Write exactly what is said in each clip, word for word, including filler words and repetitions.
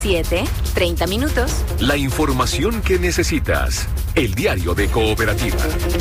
siete, treinta minutos. La información que necesitas. El diario de Cooperativa.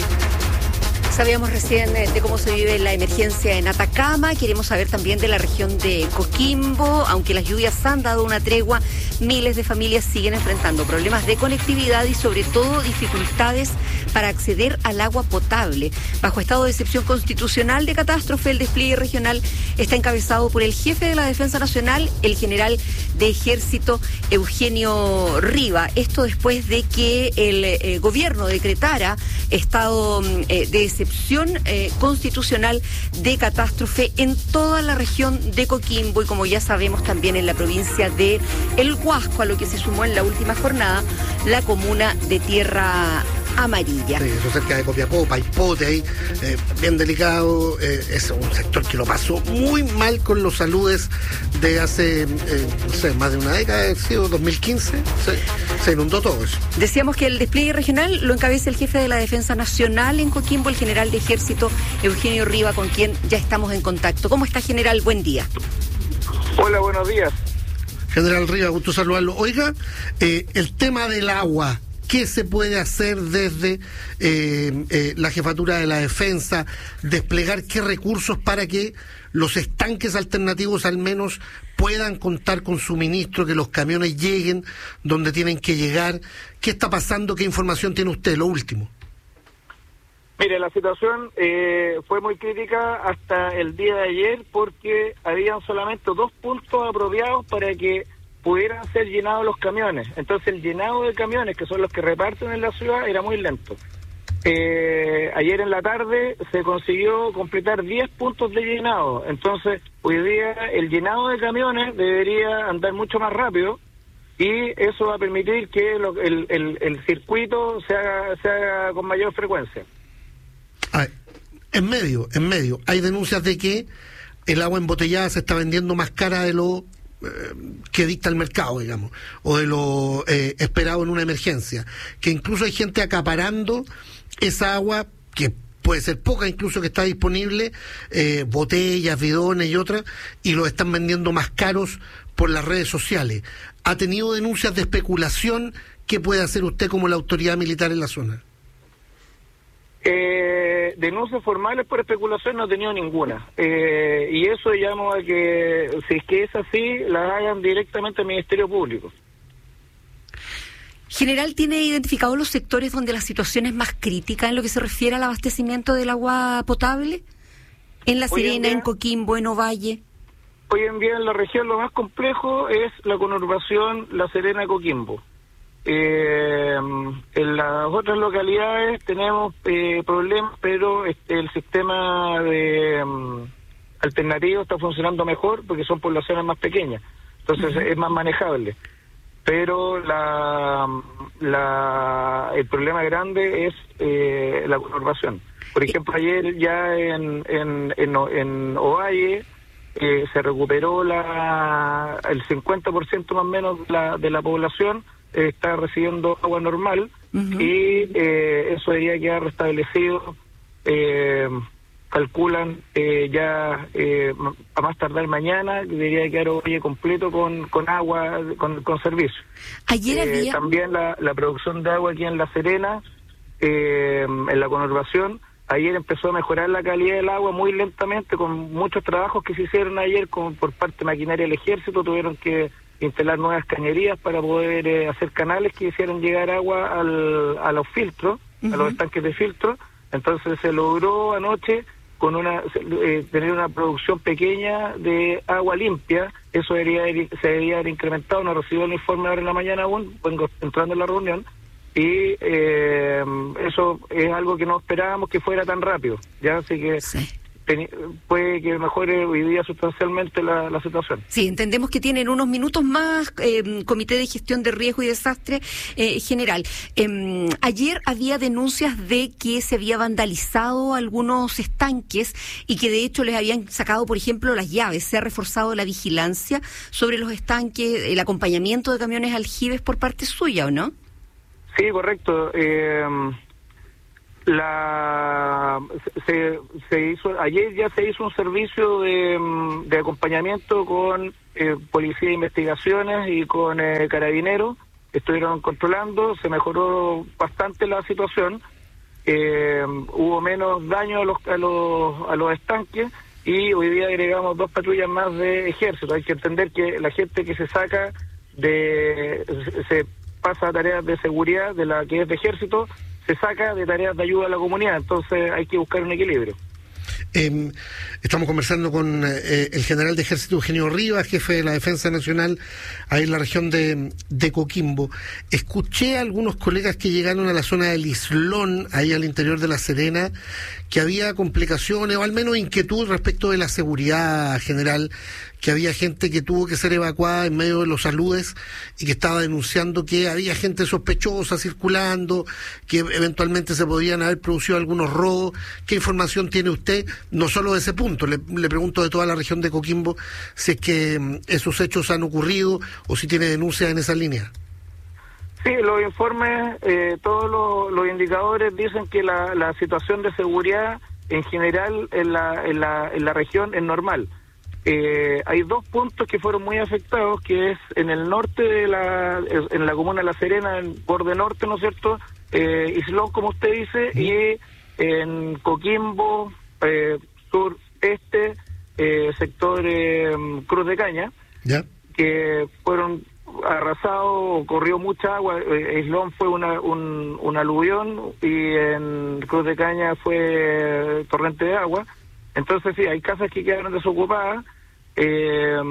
Sabíamos recién de cómo se vive la emergencia en Atacama, queremos saber también de la región de Coquimbo. Aunque las lluvias han dado una tregua, miles de familias siguen enfrentando problemas de conectividad y sobre todo dificultades para acceder al agua potable. Bajo estado de excepción constitucional de catástrofe, el despliegue regional está encabezado por el jefe de la Defensa Nacional, el general de Ejército Eugenio Riva. Esto después de que el eh, gobierno decretara estado eh, de excepción eh, constitucional de catástrofe en toda la región de Coquimbo y, como ya sabemos, también en la provincia de El Huasco, a lo que se sumó en la última jornada la comuna de Tierra Amarilla. Sí, eso cerca de Copiapó, Paipote, ahí, eh, bien delicado. Eh, es un sector que lo pasó muy mal con los saludes de hace, eh, no sé, más de una década, ha sido dos mil quince, se, se inundó todo eso. Decíamos que el despliegue regional lo encabeza el jefe de la Defensa Nacional en Coquimbo, el general de Ejército Eugenio Riva, con quien ya estamos en contacto. ¿Cómo está, general? Buen día. Hola, buenos días. General Riva, gusto saludarlo. Oiga, eh, el tema del agua, ¿qué se puede hacer desde eh, eh, la jefatura de la defensa? Desplegar qué recursos para que los estanques alternativos al menos puedan contar con suministro, que los camiones lleguen donde tienen que llegar. ¿Qué está pasando? ¿Qué información tiene usted? Lo último. Mire, la situación eh, fue muy crítica hasta el día de ayer porque habían solamente dos puntos apropiados para que pudieran ser llenados los camiones. Entonces el llenado de camiones, que son los que reparten en la ciudad, era muy lento. Eh, ayer en la tarde se consiguió completar diez puntos de llenado. Entonces hoy día el llenado de camiones debería andar mucho más rápido y eso va a permitir que lo, el, el, el circuito se haga, se haga con mayor frecuencia. Ah, en medio, en medio, hay denuncias de que el agua embotellada se está vendiendo más cara de lo que dicta el mercado, digamos, o de lo eh, esperado en una emergencia, que incluso hay gente acaparando esa agua, que puede ser poca incluso, que está disponible, eh, botellas, bidones y otras, y los están vendiendo más caros por las redes sociales. ¿Ha tenido denuncias de especulación? ¿Qué puede hacer usted como la autoridad militar en la zona? Eh, denuncias formales por especulación no he tenido ninguna, eh, y eso llamo a que, si es que es así, las hagan directamente al Ministerio Público. General, ¿tiene identificados los sectores donde la situación es más crítica en lo que se refiere al abastecimiento del agua potable? En La Serena, en, día, en Coquimbo, en Ovalle. Hoy en día en la región lo más complejo es la conurbación La Serena-Coquimbo. Eh, en las otras localidades tenemos eh, problemas, pero este, el sistema de um, alternativo está funcionando mejor porque son poblaciones más pequeñas, entonces uh-huh. es más manejable. Pero la, la el problema grande es eh, la conurbación. Por ejemplo, ayer ya en en en, en Ovalle eh, se recuperó la el cincuenta por ciento más o menos de la, de la población está recibiendo agua normal, uh-huh. y eh, eso debería quedar restablecido, eh, calculan eh, ya eh, a más tardar mañana, debería quedar Ovalle completo con, con agua, con, con servicio. Ayer eh, había... También la, la producción de agua aquí en La Serena, eh, en la conurbación, ayer empezó a mejorar la calidad del agua muy lentamente, con muchos trabajos que se hicieron ayer con, por parte de maquinaria del ejército, tuvieron que instalar nuevas cañerías para poder eh, hacer canales que hicieran llegar agua al, a los filtros, uh-huh. a los estanques de filtro. Entonces se logró anoche con una eh, tener una producción pequeña de agua limpia. Eso debería se debería haber incrementado, no recibo el informe ahora en la mañana aún, vengo entrando en la reunión, y eh, eso es algo que no esperábamos que fuera tan rápido, ya, así que sí. Puede que mejore hoy día sustancialmente la, la situación. Sí, entendemos que tienen unos minutos más, eh, Comité de Gestión de Riesgo y Desastre eh, General. Eh, ayer había denuncias de que se había vandalizado algunos estanques y que de hecho les habían sacado, por ejemplo, las llaves. Se ha reforzado la vigilancia sobre los estanques, el acompañamiento de camiones aljibes por parte suya, ¿o no? Sí, correcto. Eh... La se, se hizo ayer ya se hizo un servicio de, de acompañamiento con eh, policía de investigaciones y con eh, carabineros. Estuvieron controlando, se mejoró bastante la situación, eh, hubo menos daño a los, a los a los estanques y hoy día agregamos dos patrullas más de ejército. Hay que entender que la gente que se saca de se, se pasa a tareas de seguridad de la que es de ejército, se saca de tareas de ayuda a la comunidad, entonces hay que buscar un equilibrio. Eh, estamos conversando con eh, el general de ejército Eugenio Rivas, jefe de la Defensa Nacional ahí en la región de, de Coquimbo. Escuché a algunos colegas que llegaron a la zona del Islón, ahí al interior de La Serena, que había complicaciones o al menos inquietud respecto de la seguridad general, que había gente que tuvo que ser evacuada en medio de los aludes y que estaba denunciando que había gente sospechosa circulando, que eventualmente se podían haber producido algunos robos. ¿Qué información tiene usted? No solo de ese punto, le, le pregunto de toda la región de Coquimbo, si es que um, esos hechos han ocurrido o si tiene denuncias en esa línea. Sí, los informes, eh, todos los, los indicadores dicen que la, la situación de seguridad en general en la, en la, en la región es normal. Eh, hay dos puntos que fueron muy afectados, que es en el norte de la, en la comuna de La Serena, en borde norte, ¿no es cierto? Eh, Islón, como usted dice, y en Coquimbo, eh, sureste, eh, sector eh, Cruz de Caña, ¿ya? Que fueron arrasados, corrió mucha agua. eh, Islón fue una, un, un aluvión y en Cruz de Caña fue torrente de agua. Entonces sí, hay casas que quedaron desocupadas, eh,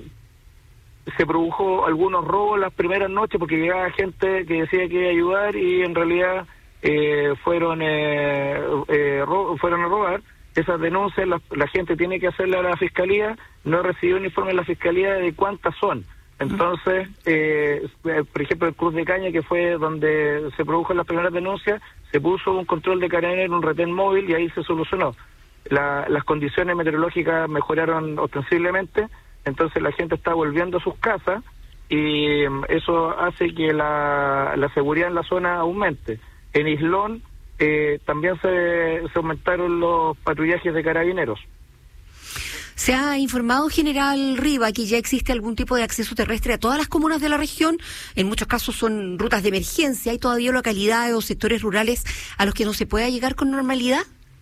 se produjo algunos robos las primeras noches porque llegaba gente que decía que iba a ayudar y en realidad eh, fueron eh, eh, ro fueron a robar. Esas denuncias la, la gente tiene que hacerle a la fiscalía, no recibió un informe de la fiscalía de cuántas son. Entonces, eh, por ejemplo, el Cruz de Caña, que fue donde se produjo las primeras denuncias, se puso un control de carabinero, un retén móvil y ahí se solucionó. La, las condiciones meteorológicas mejoraron ostensiblemente, entonces la gente está volviendo a sus casas y eso hace que la, la seguridad en la zona aumente. En Islón eh, también se, se aumentaron los patrullajes de carabineros. ¿Se ha informado, general Riva, que ya existe algún tipo de acceso terrestre a todas las comunas de la región? En muchos casos son rutas de emergencia. ¿Hay todavía localidades o sectores rurales a los que no se pueda llegar con normalidad?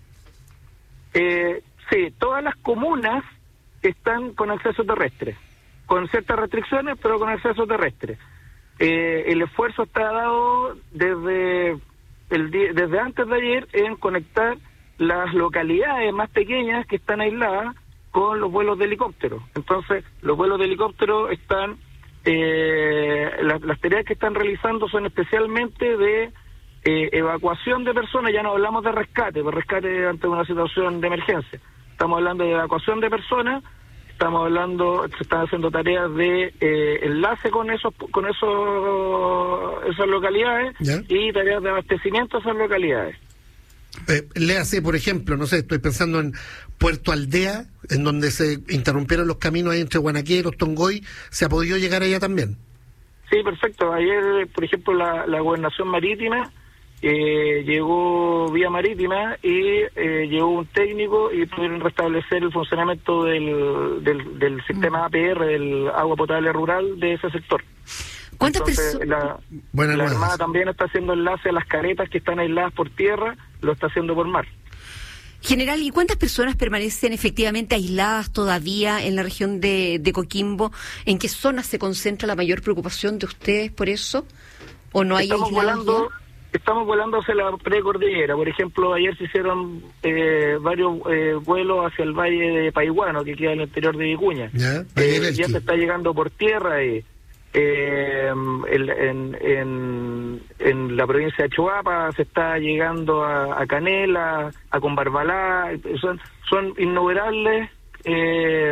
Eh, sí, todas las comunas están con acceso terrestre, con ciertas restricciones, pero con acceso terrestre. Eh, el esfuerzo está dado desde el día, desde antes de ayer en conectar las localidades más pequeñas que están aisladas con los vuelos de helicóptero. Entonces, los vuelos de helicóptero están, eh, las, las tareas que están realizando son especialmente de Eh, evacuación de personas. Ya no hablamos de rescate, de rescate ante una situación de emergencia. Estamos hablando de evacuación de personas, estamos hablando, se están haciendo tareas de eh, enlace con esos con esos esas localidades. ¿Ya? Y tareas de abastecimiento a esas localidades. Eh, léase, por ejemplo, no sé, estoy pensando en Puerto Aldea, en donde se interrumpieron los caminos ahí entre Guanaqueros, Tongoy, ¿se ha podido llegar allá también? Sí, perfecto. Ayer, por ejemplo, la, la gobernación marítima Eh, llegó vía marítima y eh, llegó un técnico y pudieron restablecer el funcionamiento del, del, del sistema A P R, del agua potable rural de ese sector. ¿Cuántas personas? La, la Armada también está haciendo enlace a las caretas que están aisladas por tierra, lo está haciendo por mar. General, ¿y cuántas personas permanecen efectivamente aisladas todavía en la región de, de Coquimbo? ¿En qué zonas se concentra la mayor preocupación de ustedes por eso? ¿O no hay Estamos volando... Ya? Estamos volando hacia la precordillera. Por ejemplo, ayer se hicieron eh, varios eh, vuelos hacia el valle de Paiguano, que queda en el interior de Vicuña. Ya, eh, ya se está llegando por tierra y, eh, el, en, en, en la provincia de Choapa se está llegando a, a Canela, a Combarbalá. Son, son innumerables eh,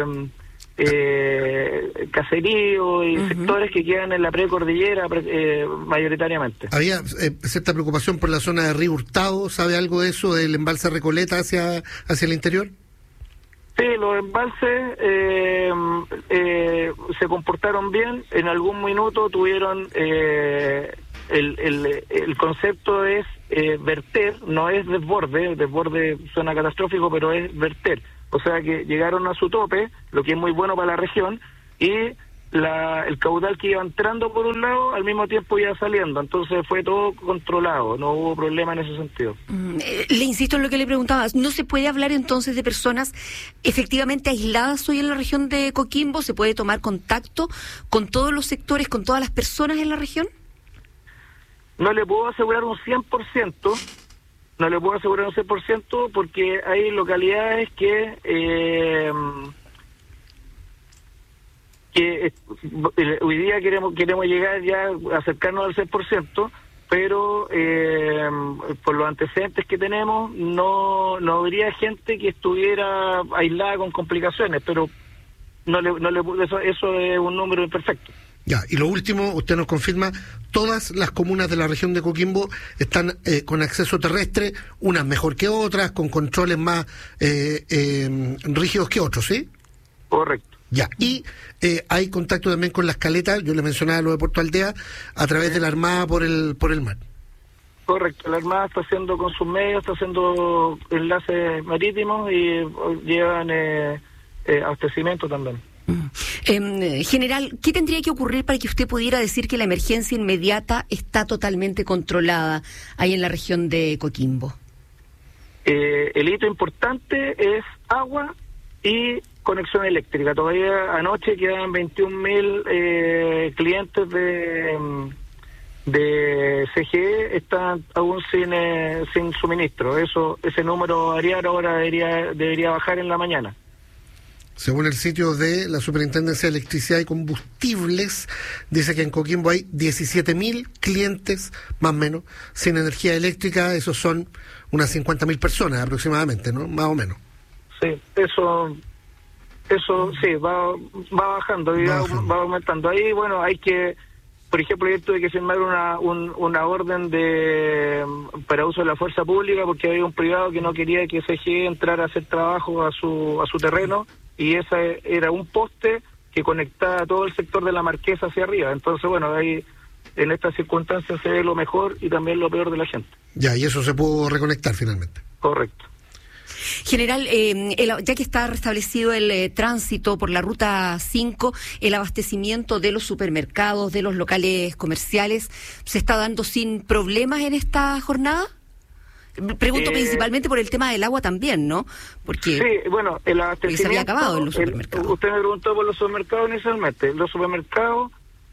eh, caseríos y uh-huh. sectores que quedan en la precordillera eh, mayoritariamente. Había eh, cierta preocupación por la zona de Río Hurtado. ¿Sabe algo de eso, del embalse Recoleta hacia hacia el interior? Sí, los embalses eh, eh, se comportaron bien. En algún minuto tuvieron eh, el, el, el concepto es eh, verter, no es desborde, desborde suena catastrófico, pero es verter. O sea que llegaron a su tope, lo que es muy bueno para la región, y la, el caudal que iba entrando por un lado, al mismo tiempo iba saliendo. Entonces fue todo controlado, no hubo problema en ese sentido. Mm, eh, le insisto en lo que le preguntaba, ¿no se puede hablar entonces de personas efectivamente aisladas hoy en la región de Coquimbo? ¿Se puede tomar contacto con todos los sectores, con todas las personas en la región? No le puedo asegurar un cien por ciento, no le puedo asegurar un cien por ciento porque hay localidades que... Eh, que eh, hoy día queremos queremos llegar ya a acercarnos al cien por ciento, pero eh, por los antecedentes que tenemos no no habría gente que estuviera aislada con complicaciones, pero no le, no le, eso, eso es un número imperfecto. Ya, y lo último, usted nos confirma, todas las comunas de la región de Coquimbo están eh, con acceso terrestre, unas mejor que otras, con controles más eh, eh, rígidos que otros, ¿sí? Correcto. Ya, y eh, hay contacto también con las caletas, yo le mencionaba lo de Puerto Aldea, a través de la Armada por el por el mar. Correcto, la Armada está haciendo con sus medios, está haciendo enlaces marítimos y eh, llevan eh, eh, abastecimiento también. Mm. Eh, general, ¿qué tendría que ocurrir para que usted pudiera decir que la emergencia inmediata está totalmente controlada ahí en la región de Coquimbo? Eh, el hito importante es agua y conexión eléctrica. Todavía anoche quedan veintiún mil eh, clientes de de C G E, están aún sin eh, sin suministro. Eso ese número variar ahora debería debería bajar en la mañana. Según el sitio de la Superintendencia de Electricidad y Combustibles, dice que en Coquimbo hay diecisiete mil clientes, más o menos, sin energía eléctrica. Esos son unas cincuenta mil personas aproximadamente, ¿no? Más o menos. Sí, eso... Eso sí, va va bajando y va, va aumentando. Ahí, bueno, hay que, por ejemplo, yo tuve que firmar una un, una orden de para uso de la fuerza pública porque había un privado que no quería que C G E entrara a hacer trabajo a su a su terreno y ese era un poste que conectaba todo el sector de la Marquesa hacia arriba. Entonces, bueno, ahí en estas circunstancias se ve lo mejor y también lo peor de la gente. Ya, y eso se pudo reconectar finalmente. Correcto. General, eh, el, ya que está restablecido el eh, tránsito por la ruta cinco, el abastecimiento de los supermercados, de los locales comerciales, ¿se está dando sin problemas en esta jornada? Pregunto eh, principalmente por el tema del agua también, ¿no? Porque sí, bueno, el abastecimiento se había acabado en los supermercados. El, usted me preguntó por los supermercados inicialmente. Los supermercados,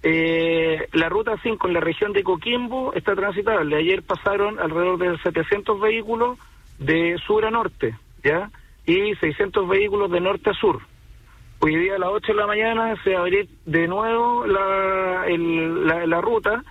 eh, la ruta cinco en la región de Coquimbo está transitable. Ayer pasaron alrededor de setecientos vehículos de sur a norte, ¿ya? Y seiscientos vehículos de norte a sur. Hoy día a las ocho de la mañana se va a abrir de nuevo la, el, la, la ruta.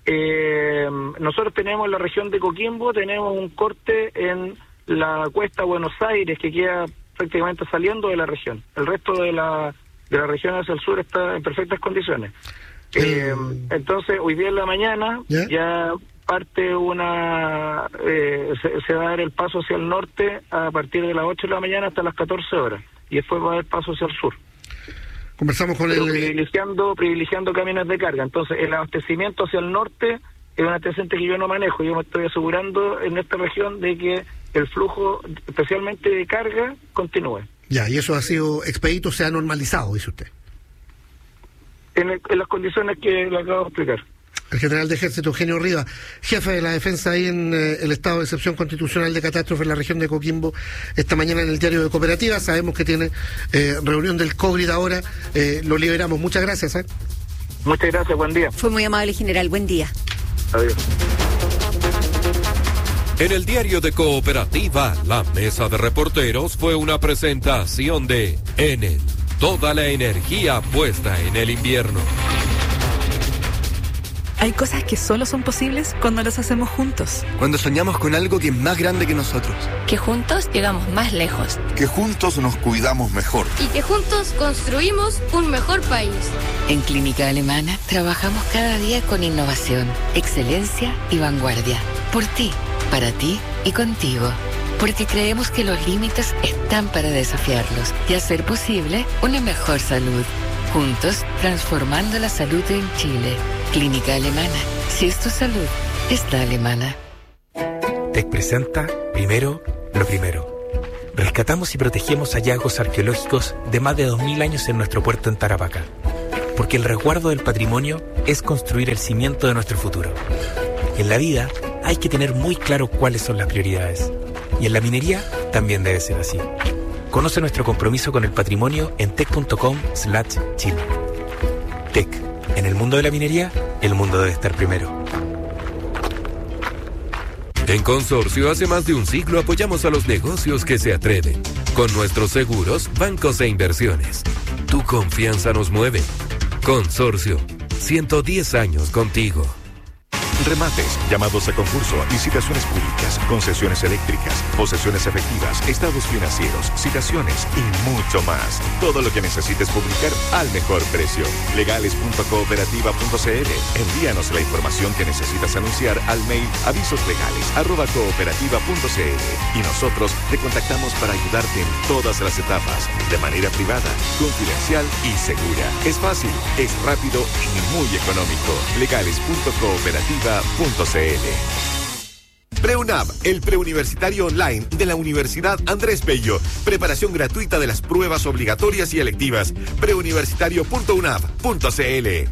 Eh, nosotros tenemos en la región de Coquimbo, tenemos un corte en la cuesta Buenos Aires que queda prácticamente saliendo de la región. El resto de la, de la región hacia el sur está en perfectas condiciones. Eh, entonces, hoy día en la mañana ¿Yeah? ya... parte una eh, se, se va a dar el paso hacia el norte a partir de las ocho de la mañana hasta las catorce horas y después va a haber paso hacia el sur. Conversamos con Pero el privilegiando privilegiando camiones de carga. Entonces el abastecimiento hacia el norte es un antecedente que yo no manejo. Yo me estoy asegurando en esta región de que el flujo, especialmente de carga, continúe. Ya, y eso ha sido expedito, se ha normalizado, dice usted. En, el, en las condiciones que le acabo de explicar. El general de Ejército Eugenio Rivas, jefe de la defensa ahí en eh, el estado de excepción constitucional de catástrofe en la región de Coquimbo, esta mañana en el diario de Cooperativa. Sabemos que tiene eh, reunión del COVID ahora, eh, lo liberamos. Muchas gracias. ¿eh? Muchas gracias, buen día. Fue muy amable, general, buen día. Adiós. En el diario de Cooperativa, la mesa de reporteros fue una presentación de Enel, toda la energía puesta en el invierno. Hay cosas que solo son posibles cuando las hacemos juntos. Cuando soñamos con algo que es más grande que nosotros. Que juntos llegamos más lejos. Que juntos nos cuidamos mejor. Y que juntos construimos un mejor país. En Clínica Alemana trabajamos cada día con innovación, excelencia y vanguardia. Por ti, para ti y contigo. Porque creemos que los límites están para desafiarlos y hacer posible una mejor salud. Juntos, transformando la salud en Chile. Clínica Alemana. Si es tu salud, es la alemana. Tec presenta, primero, lo primero. Rescatamos y protegemos hallazgos arqueológicos de más de dos mil años en nuestro puerto en Tarapacá. Porque el resguardo del patrimonio es construir el cimiento de nuestro futuro. En la vida hay que tener muy claro cuáles son las prioridades. Y en la minería también debe ser así. Conoce nuestro compromiso con el patrimonio en tec punto com slash chile. Tec. En el mundo de la minería, el mundo debe estar primero. En Consorcio, hace más de un siglo apoyamos a los negocios que se atreven. Con nuestros seguros, bancos e inversiones. Tu confianza nos mueve. Consorcio, ciento diez años contigo. Remates, llamados a concurso, licitaciones públicas, concesiones eléctricas, posesiones efectivas, estados financieros, citaciones y mucho más. Todo lo que necesites publicar al mejor precio. legales punto cooperativa punto c l. Envíanos la información que necesitas anunciar al mail avisoslegales arroba cooperativa punto c l y nosotros te contactamos para ayudarte en todas las etapas, de manera privada, confidencial y segura. Es fácil, es rápido y muy económico. legales punto cooperativa punto c l. PreUNAV, el preuniversitario online de la Universidad Andrés Bello. Preparación gratuita de las pruebas obligatorias y electivas. preuniversitario punto unav punto c l.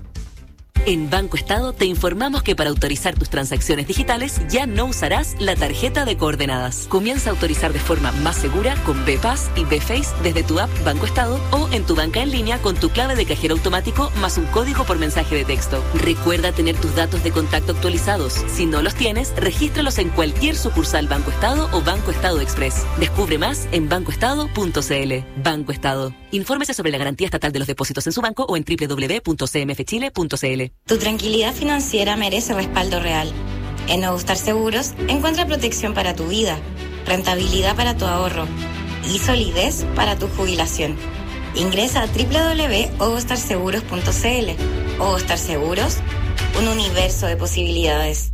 En Banco Estado te informamos que para autorizar tus transacciones digitales ya no usarás la tarjeta de coordenadas. Comienza a autorizar de forma más segura con BPAS y BFace desde tu app Banco Estado o en tu banca en línea con tu clave de cajero automático más un código por mensaje de texto. Recuerda tener tus datos de contacto actualizados. Si no los tienes, regístralos en cualquier sucursal Banco Estado o Banco Estado Express. Descubre más en banco estado punto c l. Banco Estado. Infórmese sobre la garantía estatal de los depósitos en su banco o en doble u doble u doble u punto c m f chile punto c l. Tu tranquilidad financiera merece respaldo real. En Ogostar Seguros encuentra protección para tu vida, rentabilidad para tu ahorro y solidez para tu jubilación. Ingresa a doble u doble u doble u punto ogostar seguros punto c l. Ogostar Seguros, un universo de posibilidades.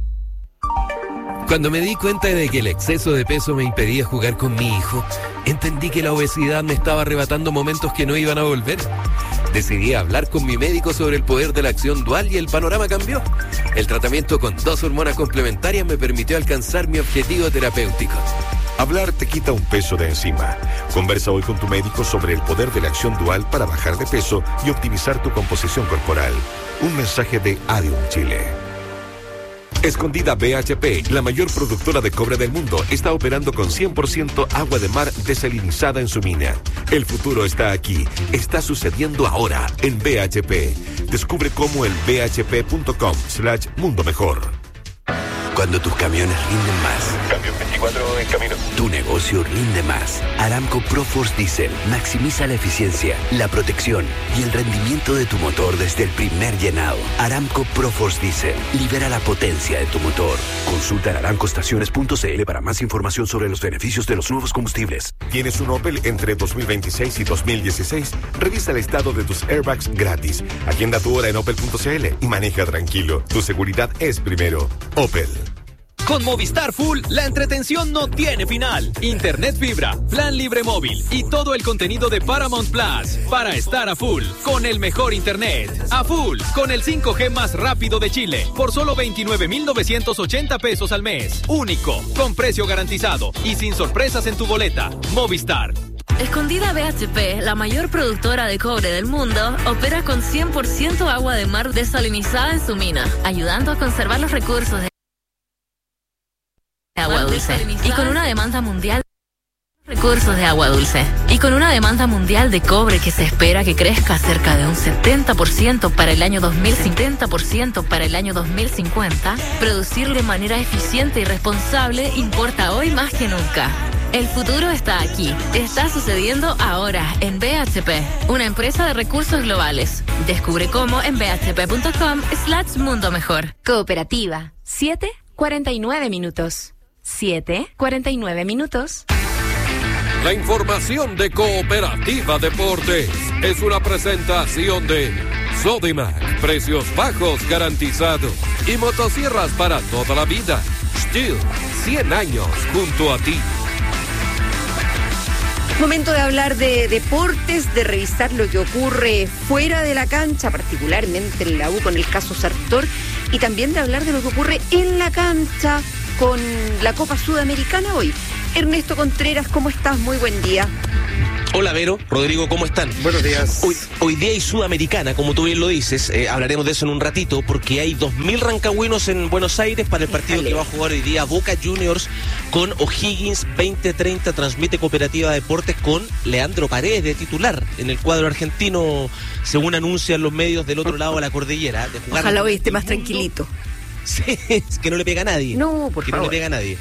Cuando me di cuenta de que el exceso de peso me impedía jugar con mi hijo, entendí que la obesidad me estaba arrebatando momentos que no iban a volver. Decidí hablar con mi médico sobre el poder de la acción dual y el panorama cambió. El tratamiento con dos hormonas complementarias me permitió alcanzar mi objetivo terapéutico. Hablar te quita un peso de encima. Conversa hoy con tu médico sobre el poder de la acción dual para bajar de peso y optimizar tu composición corporal. Un mensaje de Adium Chile. Escondida B H P, la mayor productora de cobre del mundo, está operando con cien por ciento agua de mar desalinizada en su mina. El futuro está aquí, está sucediendo ahora en B H P. Descubre cómo en b h p punto com slash mundo mejor. Cuando tus camiones rinden más. Camión veinticuatro en camino. Tu negocio rinde más. Aramco ProForce Diesel maximiza la eficiencia, la protección y el rendimiento de tu motor desde el primer llenado. Aramco ProForce Diesel libera la potencia de tu motor. Consulta en aramco estaciones punto c l para más información sobre los beneficios de los nuevos combustibles. ¿Tienes un Opel entre dos mil veintiséis y dos mil dieciséis? Revisa el estado de tus airbags gratis. Agenda tu hora en opel punto c l y maneja tranquilo. Tu seguridad es primero. Opel. Con Movistar Full, la entretención no tiene final. Internet fibra, plan libre móvil y todo el contenido de Paramount Plus para estar a full con el mejor internet. A full con el cinco G más rápido de Chile por solo veintinueve mil novecientos ochenta pesos al mes. Único, con precio garantizado y sin sorpresas en tu boleta. Movistar. Escondida B H P, la mayor productora de cobre del mundo, opera con cien por ciento agua de mar desalinizada en su mina, ayudando a conservar los recursos de agua dulce y con una demanda mundial recursos de agua dulce y con una demanda mundial de cobre que se espera que crezca cerca de un setenta por ciento para el año dos mil cincuenta por ciento para el año dos mil cincuenta, producir de manera eficiente y responsable importa hoy más que nunca. El futuro está aquí, está sucediendo ahora en B H P, una empresa de recursos globales. Descubre cómo en b h p punto com slash mundo mejor. Cooperativa, siete cuarenta y nueve minutos. siete cuarenta y nueve minutos. La información de Cooperativa Deportes es una presentación de Sodimac, precios bajos garantizados y motosierras para toda la vida. Stihl, cien años junto a ti. Momento de hablar de deportes, de revisar lo que ocurre fuera de la cancha, particularmente en la U con el caso Sartor, y también de hablar de lo que ocurre en la cancha con la Copa Sudamericana hoy. Ernesto Contreras, ¿cómo estás? Muy buen día. Hola Vero, Rodrigo, ¿cómo están? Buenos días. Hoy, hoy día hay Sudamericana, como tú bien lo dices, eh, hablaremos de eso en un ratito, porque hay dos mil rancagüinos en Buenos Aires para el partido Dale. que va a jugar hoy día Boca Juniors con O'Higgins. Veinte treinta transmite Cooperativa Deportes con Leandro Paredes de titular en el cuadro argentino, según anuncian los medios del otro lado de la cordillera. De jugar Ojalá hoy esté más tranquilito. Sí, que no le pega a nadie. No, por que favor. no le pega a nadie.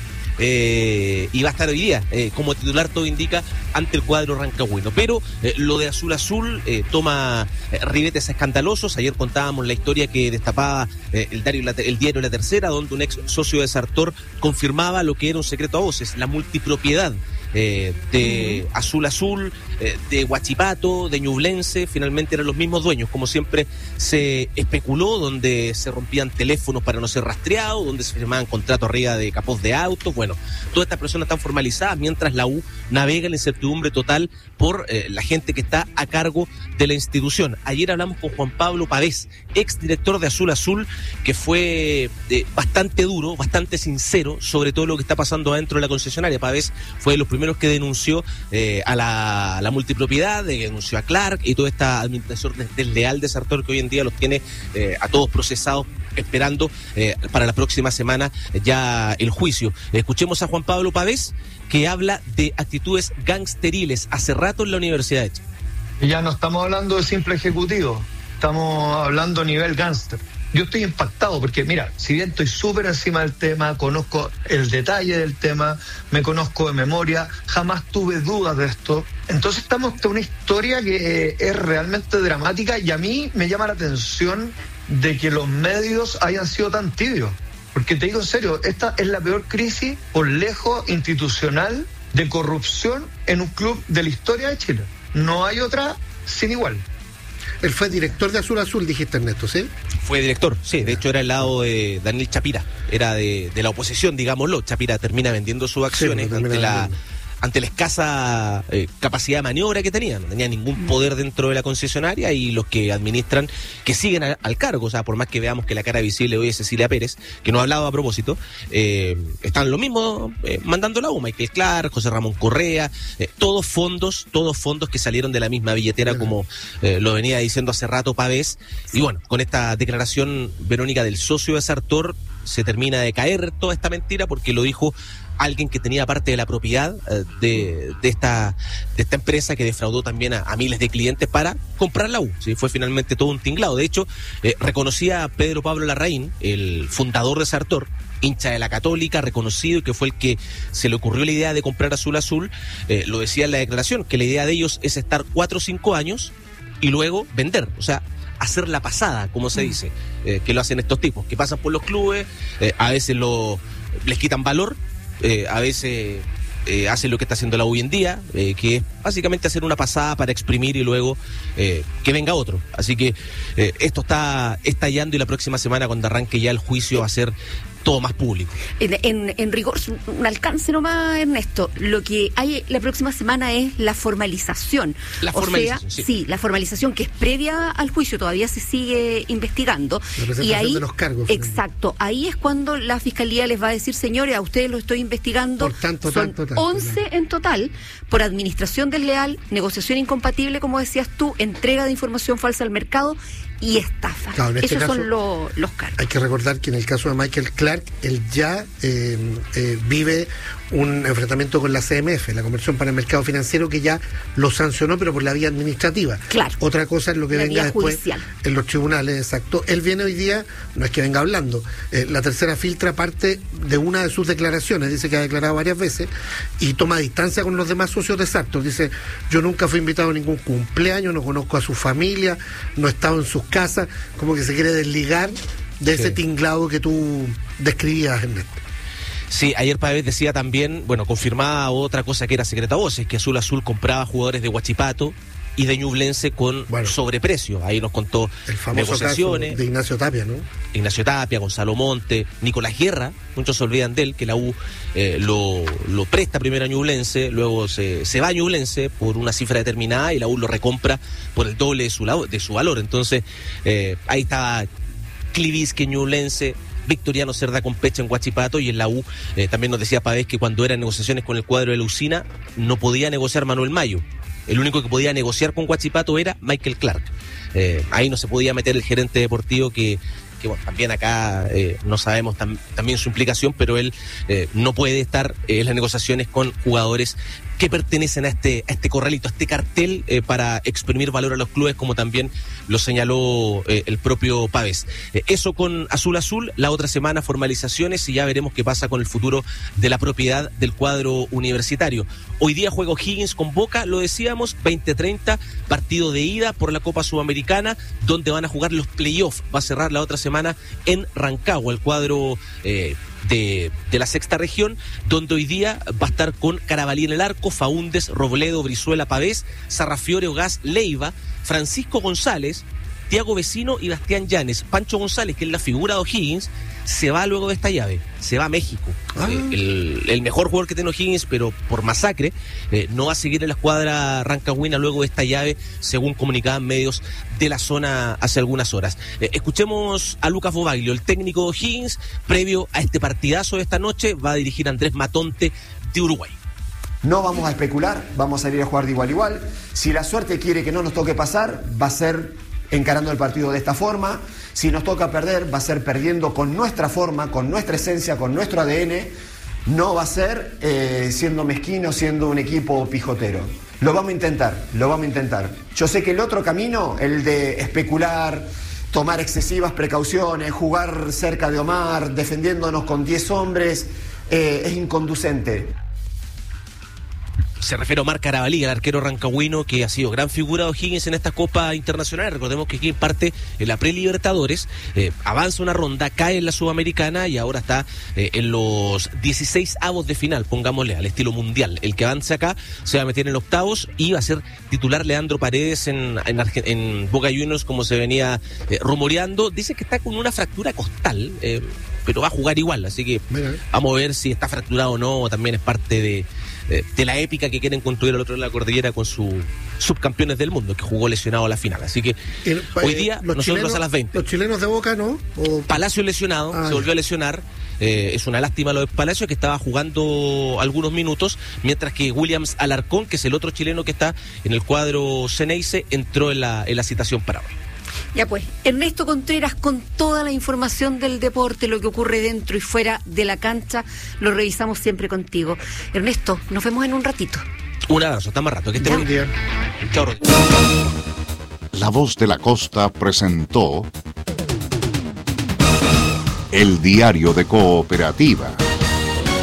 Eh, y va a estar hoy día eh, como titular, todo indica, ante el cuadro rancagüino. Pero eh, lo de Azul Azul eh, toma eh, ribetes escandalosos. Ayer contábamos la historia que destapaba eh, el, diario, el diario La Tercera, donde un ex socio de Sartor confirmaba lo que era un secreto a voces: la multipropiedad eh, de uh-huh. Azul Azul, eh, de Huachipato, de Ñublense. Finalmente eran los mismos dueños, como siempre se especuló, donde se rompían teléfonos para no ser rastreados, donde se firmaban contratos arriba de capós de autos. Bueno, todas estas personas están formalizadas, mientras la U navega en la incertidumbre total por eh, la gente que está a cargo de la institución. Ayer hablamos con Juan Pablo Pavés, exdirector de Azul Azul, que fue eh, bastante duro, bastante sincero sobre todo lo que está pasando adentro de la concesionaria. Pavés fue de los primeros que denunció eh, a la, la multipropiedad, que denunció a Clark y toda esta administración desleal de Sartor, que hoy en día los tiene eh, a todos procesados, esperando eh, para la próxima semana eh, ya el juicio. Escuchemos a Juan Pablo Pavés, que habla de actitudes gangsteriles hace rato en la Universidad de Chile. Y ya no estamos hablando de simple ejecutivo, estamos hablando a nivel gángster. Yo estoy impactado porque, mira, si bien estoy súper encima del tema, conozco el detalle del tema, me conozco de memoria, jamás tuve dudas de esto. Entonces estamos ante una historia que eh, es realmente dramática, y a mí me llama la atención de que los medios hayan sido tan tibios. Porque te digo en serio, esta es la peor crisis por lejos institucional de corrupción en un club de la historia de Chile. No hay otra sin igual. Él fue director de Azul Azul, dijiste, Ernesto, ¿sí? Fue director, sí. De hecho, era el lado de Daniel Chapira. Era de, de la oposición, digámoslo. Chapira termina vendiendo sus acciones sí, ante la... ante la escasa eh, capacidad de maniobra que tenía. No tenía ningún poder dentro de la concesionaria, y los que administran, que siguen a, al cargo, o sea, por más que veamos que la cara visible hoy es Cecilia Pérez, que no ha hablado a propósito, eh, están lo mismo eh, mandando la U, Michael Clark, José Ramón Correa, eh, todos fondos, todos fondos que salieron de la misma billetera, uh-huh. como eh, lo venía diciendo hace rato Pavés. Y bueno, con esta declaración, Verónica, del socio de Sartor, se termina de caer toda esta mentira, porque lo dijo alguien que tenía parte de la propiedad eh, de, de esta de esta empresa, que defraudó también a, a miles de clientes para comprar la U. ¿Sí? Fue finalmente todo un tinglado. De hecho, eh, reconocía a Pedro Pablo Larraín, el fundador de Sartor, hincha de la Católica, reconocido, y que fue el que se le ocurrió la idea de comprar Azul Azul. Eh, lo decía en la declaración, que la idea de ellos es estar cuatro o cinco años y luego vender, o sea, hacer la pasada, como se dice, eh, que lo hacen estos tipos, que pasan por los clubes, eh, a veces lo les quitan valor, Eh, a veces eh, hacen lo que está haciendo la U hoy en día, eh, que es básicamente hacer una pasada para exprimir y luego eh, que venga otro. Así que eh, esto está estallando, y la próxima semana, cuando arranque ya el juicio, va a ser todo más público. En, en, en rigor, un alcance nomás, Ernesto, lo que hay la próxima semana es la formalización. La formalización, o sea, sí. sí, la formalización que es previa al juicio, todavía se sigue investigando. La presentación y ahí, de los cargos. Exacto, ahí es cuando la Fiscalía les va a decir: señores, a ustedes lo estoy investigando. Por tanto, Son tanto, tanto, once tanto. en total, por administración desleal, negociación incompatible, como decías tú, entrega de información falsa al mercado y estafa. Claro, en este Esos caso, son lo, los cargos. Hay que recordar que en el caso de Michael Clark, él ya eh, eh, vive un enfrentamiento con la C M F, la Convención para el Mercado Financiero, que ya lo sancionó, pero por la vía administrativa. Claro. Otra cosa es lo que la venga después judicial. En los tribunales, exacto. Él viene hoy día, no es que venga hablando, eh, la Tercera filtra parte de una de sus declaraciones, dice que ha declarado varias veces, y toma distancia con los demás socios de Sartor. Dice: yo nunca fui invitado a ningún cumpleaños, no conozco a su familia, no he estado en sus casas, como que se quiere desligar de ese sí. tinglado que tú describías, Ernesto. Sí, ayer Pavés decía también, bueno, confirmaba otra cosa que era secreta a voces, que Azul Azul compraba jugadores de Huachipato y de Ñublense con bueno, sobreprecio. Ahí nos contó el famoso negociaciones caso de Ignacio Tapia, ¿no? Ignacio Tapia, Gonzalo Monte, Nicolás Guerra, muchos se olvidan de él, que la U eh, lo, lo presta primero a Ñublense, luego se, se va a Ñublense por una cifra determinada y la U lo recompra por el doble de su, de su valor. Entonces, eh, ahí estaba Clivis, que Ñublense, Victoriano Cerda con Pecha en Huachipato, y en la U eh, también nos decía Pavés que cuando eran negociaciones con el cuadro de la Usina no podía negociar Manuel Mayo. El único que podía negociar con Huachipato era Michael Clark. Eh, ahí no se podía meter el gerente deportivo que, que bueno, también acá eh, no sabemos tam, también su implicación, pero él eh, no puede estar eh, en las negociaciones con jugadores que pertenecen a este, a este corralito, a este cartel eh, para exprimir valor a los clubes, como también lo señaló eh, el propio Pavés. Eh, eso con Azul Azul, la otra semana formalizaciones y ya veremos qué pasa con el futuro de la propiedad del cuadro universitario. Hoy día juega O'Higgins con Boca, lo decíamos, veinte treinta, partido de ida por la Copa Sudamericana, donde van a jugar los playoffs. Va a cerrar la otra semana en Rancagua, el cuadro eh, De, de la sexta región, donde hoy día va a estar con Carabalí en el arco, Faúndes, Robledo, Brizuela, Pavés, Sarrafiore, Ogás, Leiva, Francisco González, Tiago Vecino y Bastián Llanes. Pancho González, que es la figura de O'Higgins, se va luego de esta llave, se va a México. Ah. Eh, el, el mejor jugador que tiene O'Higgins, pero por masacre, eh, no va a seguir en la escuadra rancagüina luego de esta llave, según comunicaban medios de la zona hace algunas horas. Eh, escuchemos a Lucas Bobaglio, el técnico de O'Higgins, previo a este partidazo de esta noche. Va a dirigir a Andrés Matonte de Uruguay. No vamos a especular, vamos a salir a jugar de igual a igual. Si la suerte quiere que no nos toque pasar, va a ser encarando el partido de esta forma. Si nos toca perder, va a ser perdiendo con nuestra forma, con nuestra esencia, con nuestro A D N. No va a ser eh, siendo mezquino, siendo un equipo pijotero. Lo vamos a intentar, lo vamos a intentar. Yo sé que el otro camino, el de especular, tomar excesivas precauciones, jugar cerca de Omar, defendiéndonos con diez hombres, eh, es inconducente. Se refiere a Omar Carabalí, el arquero rancagüino que ha sido gran figura de O'Higgins en esta Copa Internacional. Recordemos que O'Higgins parte en la pre-Libertadores, eh, avanza una ronda, cae en la Sudamericana y ahora está eh, en los dieciséis avos de final, pongámosle, al estilo mundial. El que avance acá se va a meter en octavos y va a ser titular Leandro Paredes en, en, en Boca Juniors, como se venía eh, rumoreando. Dice que está con una fractura costal, eh, pero va a jugar igual, así que Mira. vamos a ver si está fracturado o no, o también es parte de... de la épica que quieren construir al otro lado de la cordillera con sus subcampeones del mundo, que jugó lesionado a la final. Así que el, hoy día nosotros chilenos, a las veinte. Los chilenos de Boca, ¿no? O... Palacio lesionado, ah, se volvió a lesionar. Eh, es una lástima lo de Palacio, que estaba jugando algunos minutos, mientras que Williams Alarcón, que es el otro chileno que está en el cuadro Ceneice, entró en la, en la citación para hoy. Ya pues, Ernesto Contreras con toda la información del deporte, lo que ocurre dentro y fuera de la cancha, lo revisamos siempre contigo. Ernesto, nos vemos en un ratito. Un abrazo, hasta más rato. Que esté muy bien. Chao, Rodrigo. La Voz de la Costa presentó El Diario de Cooperativa.